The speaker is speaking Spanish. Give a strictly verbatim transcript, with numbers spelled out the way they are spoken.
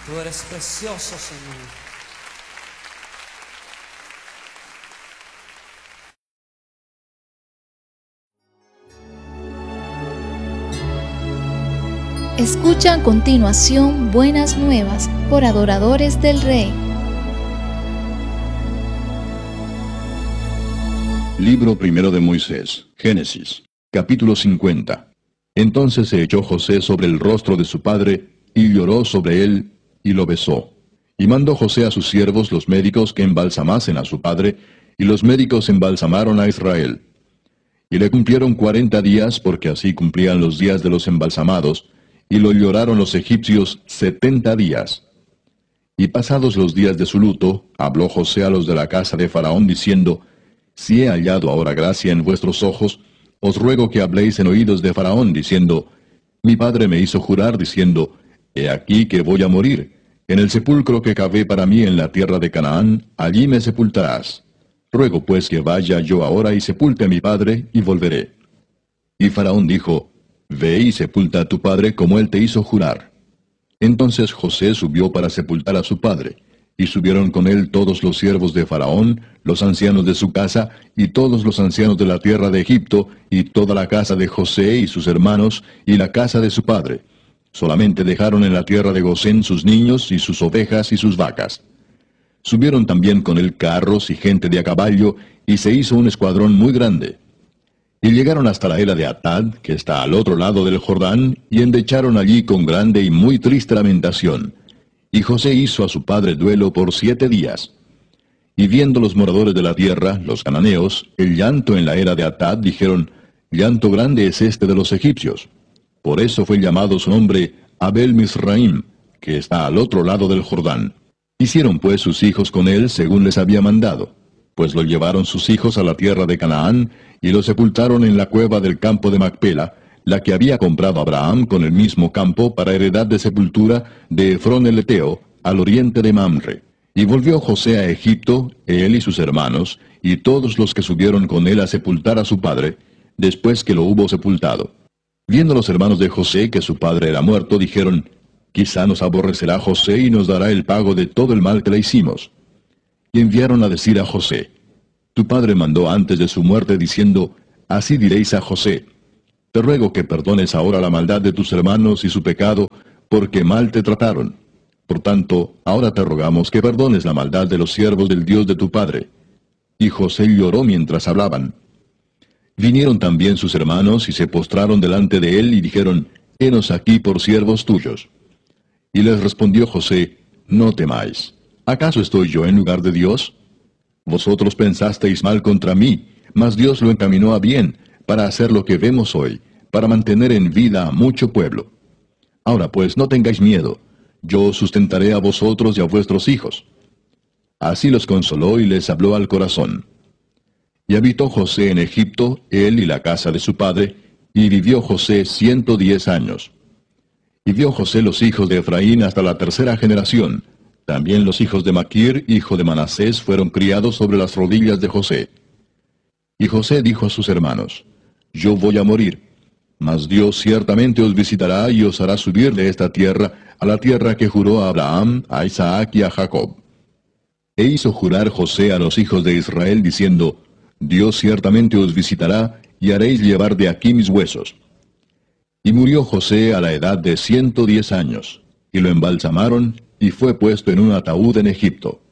Tú eres precioso, Señor. Escucha a continuación Buenas Nuevas por Adoradores del Rey. Libro primero de Moisés, Génesis, capítulo cincuenta. Entonces se echó José sobre el rostro de su padre, y lloró sobre él, y lo besó. Y mandó José a sus siervos los médicos que embalsamasen a su padre, y los médicos embalsamaron a Israel. Y le cumplieron cuarenta días, porque así cumplían los días de los embalsamados, y lo lloraron los egipcios setenta días. Y pasados los días de su luto, habló José a los de la casa de Faraón, diciendo, Si he hallado ahora gracia en vuestros ojos, os ruego que habléis en oídos de Faraón, diciendo, Mi padre me hizo jurar, diciendo, He aquí que voy a morir. En el sepulcro que cavé para mí en la tierra de Canaán, allí me sepultarás. Ruego pues que vaya yo ahora y sepulte a mi padre, y volveré. Y Faraón dijo, Ve y sepulta a tu padre como él te hizo jurar. Entonces José subió para sepultar a su padre, y subieron con él todos los siervos de Faraón, los ancianos de su casa, y todos los ancianos de la tierra de Egipto, y toda la casa de José y sus hermanos, y la casa de su padre. Solamente dejaron en la tierra de Gosén sus niños, y sus ovejas, y sus vacas. Subieron también con él carros y gente de a caballo, y se hizo un escuadrón muy grande. Y llegaron hasta la era de Atad, que está al otro lado del Jordán, y endecharon allí con grande y muy triste lamentación. Y José hizo a su padre duelo por siete días. Y viendo los moradores de la tierra, los cananeos, el llanto en la era de Atad, dijeron, Llanto grande es este de los egipcios. Por eso fue llamado su nombre Abel Misraim, que está al otro lado del Jordán. Hicieron pues sus hijos con él según les había mandado. Pues lo llevaron sus hijos a la tierra de Canaán, y lo sepultaron en la cueva del campo de Macpela, la que había comprado Abraham con el mismo campo para heredad de sepultura de Efrón el Eteo, al oriente de Mamre. Y volvió José a Egipto, él y sus hermanos, y todos los que subieron con él a sepultar a su padre, después que lo hubo sepultado. Viendo los hermanos de José que su padre era muerto, dijeron, Quizá nos aborrecerá José y nos dará el pago de todo el mal que le hicimos. Y enviaron a decir a José, Tu padre mandó antes de su muerte diciendo, Así diréis a José, Te ruego que perdones ahora la maldad de tus hermanos y su pecado, porque mal te trataron. Por tanto, ahora te rogamos que perdones la maldad de los siervos del Dios de tu padre. Y José lloró mientras hablaban. Vinieron también sus hermanos y se postraron delante de él y dijeron, Henos aquí por siervos tuyos. Y les respondió José, No temáis. ¿Acaso estoy yo en lugar de Dios? Vosotros pensasteis mal contra mí, mas Dios lo encaminó a bien, para hacer lo que vemos hoy, para mantener en vida a mucho pueblo. Ahora pues, no tengáis miedo, yo os sustentaré a vosotros y a vuestros hijos. Así los consoló y les habló al corazón. Y habitó José en Egipto, él y la casa de su padre, y vivió José ciento diez años. Y vio José los hijos de Efraín hasta la tercera generación. También los hijos de Maquir, hijo de Manasés, fueron criados sobre las rodillas de José. Y José dijo a sus hermanos, Yo voy a morir, mas Dios ciertamente os visitará y os hará subir de esta tierra a la tierra que juró a Abraham, a Isaac y a Jacob. E hizo jurar José a los hijos de Israel, diciendo, Dios ciertamente os visitará, y haréis llevar de aquí mis huesos. Y murió José a la edad de ciento diez años, y lo embalsamaron, y fue puesto en un ataúd en Egipto.